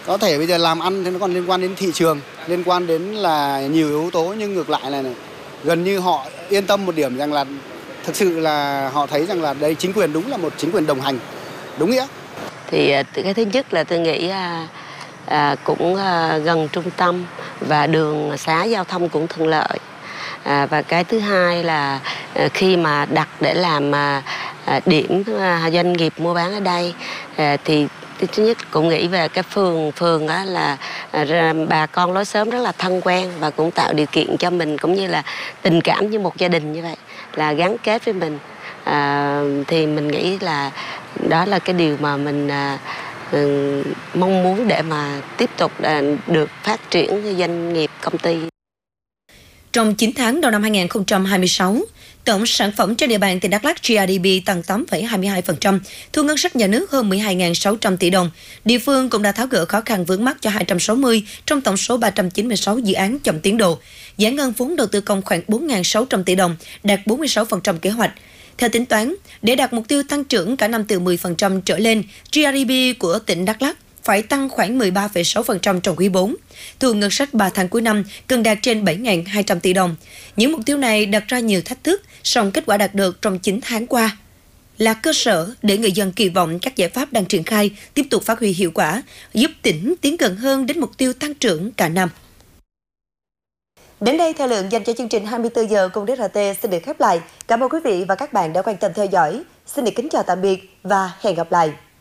Có thể bây giờ làm ăn thì nó còn liên quan đến thị trường, liên quan đến là nhiều yếu tố, nhưng ngược lại là này, gần như họ yên tâm một điểm rằng là thực sự là họ thấy rằng là đây chính quyền đúng là một chính quyền đồng hành, đúng nghĩa. Thì cái thứ nhất là tôi nghĩ cũng gần trung tâm và đường xá giao thông cũng thuận lợi. Và cái thứ hai là khi mà đặt để làm điểm doanh nghiệp mua bán ở đây thì thứ nhất cũng nghĩ về cái phường đó là bà con lối xóm rất là thân quen và cũng tạo điều kiện cho mình cũng như là tình cảm như một gia đình như vậy, là gắn kết với mình. Thì mình nghĩ là đó là cái điều mà mình mong muốn để mà tiếp tục được phát triển doanh nghiệp công ty. Trong 9 tháng đầu năm 2026, tổng sản phẩm trên địa bàn tỉnh Đắk Lắk GDP tăng 8,22%, thu ngân sách nhà nước hơn 12.600 tỷ đồng. Địa phương cũng đã tháo gỡ khó khăn vướng mắc cho 260 trong tổng số 396 dự án chậm tiến độ, giải ngân vốn đầu tư công khoảng 4.600 tỷ đồng, đạt 46% kế hoạch. Theo tính toán, để đạt mục tiêu tăng trưởng cả năm từ 10% trở lên, GDP của tỉnh Đắk Lắk phải tăng khoảng 13,6% trong quý 4. Thu ngân sách 3 tháng cuối năm cần đạt trên 7.200 tỷ đồng. Những mục tiêu này đặt ra nhiều thách thức, song kết quả đạt được trong 9 tháng qua là cơ sở để người dân kỳ vọng các giải pháp đang triển khai tiếp tục phát huy hiệu quả, giúp tỉnh tiến gần hơn đến mục tiêu tăng trưởng cả năm. Đến đây, thời lượng dành cho chương trình 24 giờ cùng DRT xin được khép lại. Cảm ơn quý vị và các bạn đã quan tâm theo dõi. Xin được kính chào tạm biệt và hẹn gặp lại.